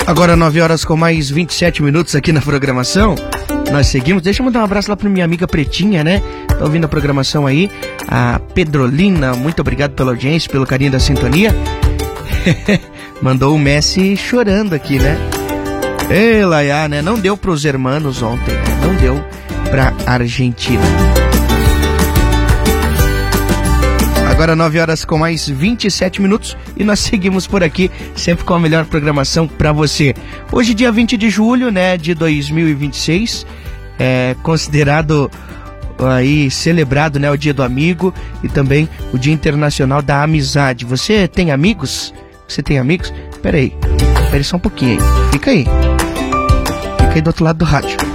Agora 9 horas com mais 27 minutos aqui na programação. Nós seguimos. Deixa eu mandar um abraço lá pra minha amiga Pretinha, né? Tá ouvindo a programação aí. A Pedrolina, muito obrigado pela audiência, pelo carinho da sintonia. Mandou o Messi chorando aqui, né? Ei, Laiá, né? Não deu pros hermanos ontem, né? Não deu pra Argentina. Agora 9 horas com mais 27 minutos e nós seguimos por aqui, sempre com a melhor programação para você. Hoje, dia 20 de julho, né, de 2026, é considerado aí, celebrado, né, o Dia do Amigo e também o Dia Internacional da Amizade. Você tem amigos? Você tem amigos? Pera aí só um pouquinho aí. Fica aí do outro lado do rádio.